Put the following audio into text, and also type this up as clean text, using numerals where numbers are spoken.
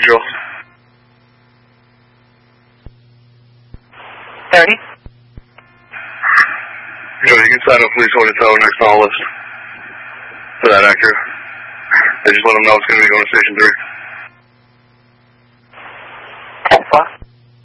Joe. Ready? Joe, you can sign up police order tower next on the list. For that Acura. They just let them know it's going to be going to Station 3.